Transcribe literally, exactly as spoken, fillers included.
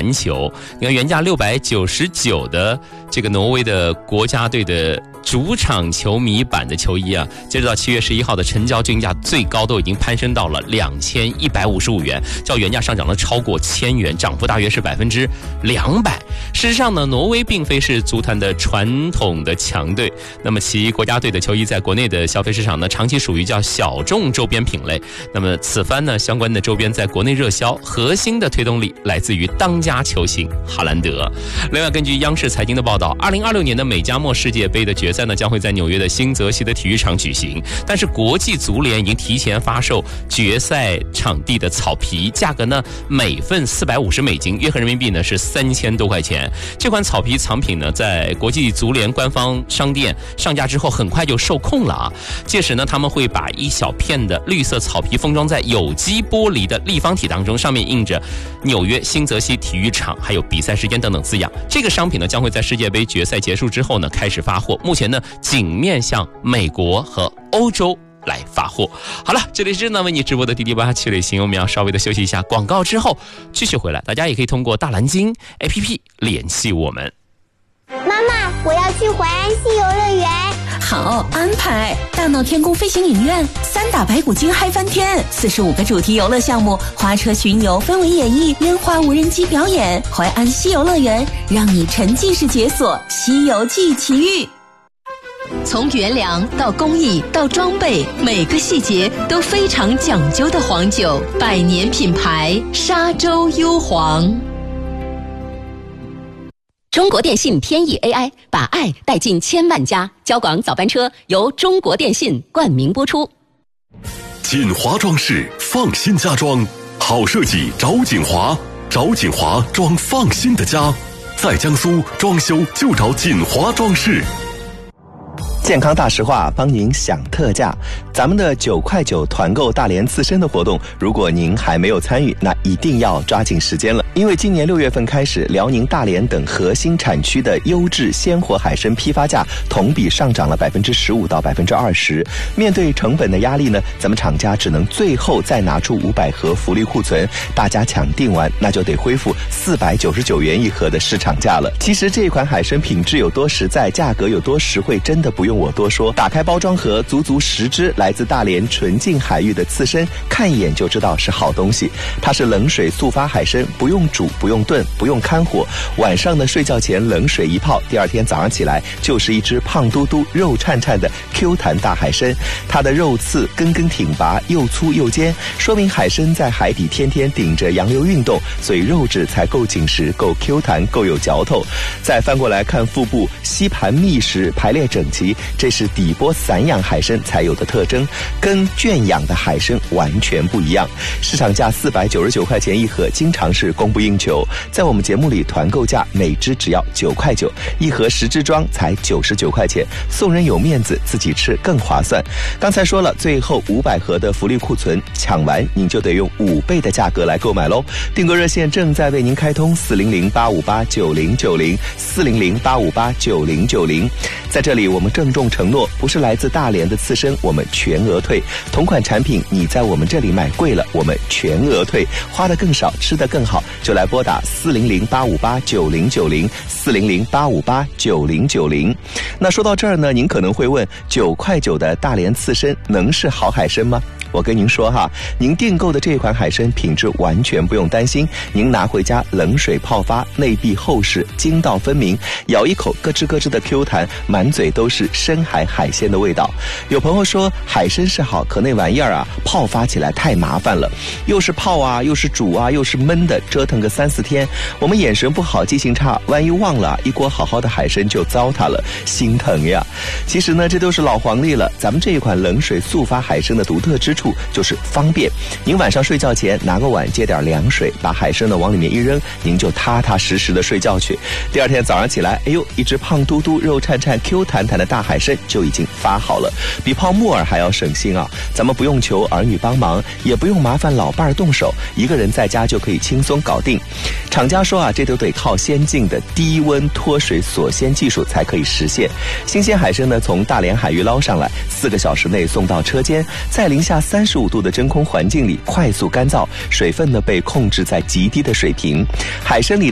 篮球。你看原价六百九十九的这个挪威的国家队的主场球迷版的球衣啊，截止到七月十一号的成交均价最高都已经攀升到了两千一百五十五元，较原价上涨了超过千元，涨幅大约是百分之两百。事实上呢，挪威并非是足坛的传统的强队，那么其国家队的球衣在国内的消费市场呢，长期属于叫小众周边品类。那么此番呢，相关的周边在国内热销，核心的推动力来自于当家球星哈兰德。另外，根据央视财经的报道，二零二六年的美加墨世界杯的决赛呢，将会在纽约的新泽西的体育场举行。但是国际足联已经提前发售决赛场地的草皮，价格呢每份四百五十美金，约合人民币呢是三千多块钱。这款草皮藏品呢，在国际足联官方商店上架之后，很快就售空了啊。届时呢，他们会把一小片的绿色草皮封装在有机玻璃的立方体当中，上面印着纽约新泽西体育场还有比赛时间等等字样。这个商品呢，将会在世界杯决赛结束之后呢开始发货。目前呢，仅面向美国和欧洲来发货。好了，这里是呢为你直播的滴滴八七旅行，我们要稍微的休息一下，广告之后继续回来。大家也可以通过大蓝鲸 A P P 联系我们。 妈妈，我要去淮安西游乐园。 好安排，大闹天宫飞行影院，三打白骨精嗨翻天，四十五个主题游乐项目，花车巡游、氛围演绎、烟花无人机表演，淮安西游乐园让你沉浸式解锁西游记奇遇。 从原粮到工艺到装备，每个细节都非常讲究的黄酒，百年品牌沙洲幽黄。 中国电信天翼 A I 把爱带进千万家，交广早班车由中国电信冠名播出。 锦华装饰，放心家装，好设计找锦华，找锦华装放心的家，在江苏装修就找锦华装饰。 健康大实话，帮您享特价。咱们的九块九团购大连刺身的活动，如果您还没有参与，那一定要抓紧时间了。因为今年六月份开始，辽宁大连等核心产区的优质鲜活海参批发价同比上涨了百分之十五到百分之二十。面对成本的压力呢，咱们厂家只能最后再拿出五百盒福利库存，大家抢订完，那就得恢复四百九十九元一盒的市场价了。其实这款海参品质有多实在，价格有多实惠，真的不用我多说。打开包装盒，足足十只来自大连纯净海域的刺身，看一眼就知道是好东西。它是冷水速发海参，不用煮，不用炖，不用看火，晚上的睡觉前冷水一泡，第二天早上起来就是一只胖嘟嘟、肉颤颤的 Q 弹大海参。它的肉刺根根挺拔，又粗又尖，说明海参在海底天天顶着洋流运动，所以肉质才够紧实、够 Q 弹、够有嚼头。再翻过来看腹部，吸盘密实，排列整齐，这是底波散养海参才有的特征，跟圈养的海参完全不一样。市场价四百九十九块钱一盒，经常是供不应求。在我们节目里，团购价每只只要九块九，一盒十只装才九十九块钱，送人有面子，自己吃更划算。刚才说了，最后五百盒的福利库存抢完，您就得用五倍的价格来购买喽。订购热线正在为您开通，四零零八五八九零九零，四零零八五八九零九零。在这里，我们郑重承诺，不是来自大连的刺身，我们全额退。同款产品你在我们这里买贵了，我们全额退，花得更少，吃得更好，就来拨打四零零八五八九零九零，四零零八五八九零九零。那说到这儿呢，您可能会问，九块九的大连刺身能是好海参吗？我跟您说哈，您订购的这款海参品质完全不用担心，您拿回家冷水泡发，内壁厚实，筋道分明，咬一口咯吱咯吱的 Q 弹，满嘴都是深海海鲜的味道。有朋友说海参是好，可那玩意儿啊，泡发起来太麻烦了，又是泡啊，又是煮啊，又是焖的，折腾个三四天，我们眼神不好，记性差，万一忘了，一锅好好的海参就糟蹋了，心疼呀。其实呢，这都是老黄历了，咱们这一款冷水速发海参的独特之处就是方便。您晚上睡觉前拿个碗接点凉水，把海参呢往里面一扔，您就踏踏实实的睡觉去。第二天早上起来，哎呦，一只胖嘟嘟、肉颤颤、Q 弹弹的大海参就已经发好了，比泡木耳还要省心啊！咱们不用求儿女帮忙，也不用麻烦老伴儿动手，一个人在家就可以轻松搞定。厂家说啊，这都得靠先进的低温脱水锁鲜技术才可以实现。新鲜海参呢，从大连海域捞上来，四个小时内送到车间，在零下三十五度的真空环境里快速干燥，水分呢被控制在极低的水平。海参里